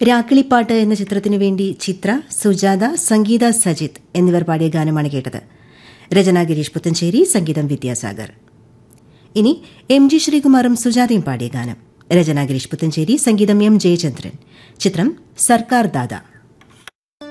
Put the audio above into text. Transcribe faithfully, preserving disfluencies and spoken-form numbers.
രാക്കിളിപ്പാട്ട് എന്ന ചിത്രത്തിനു വേണ്ടി ചിത്ര, സുജാത, സംഗീത സജിത് എന്നിവർ പാടിയ ഗാനമാണ് കേട്ടത്. രചന ഗിരീഷ് പുത്തഞ്ചേരി, സംഗീതം വിദ്യാസാഗർ. ഇനി എം ജി ശ്രീകുമാറും സുജാതയും പാടിയ ഗാനം. രചന ഗിരീഷ് പുത്തഞ്ചേരി, സംഗീതം എം ജയചന്ദ്രൻ. ചിത്രം സർക്കാർ ദാദ.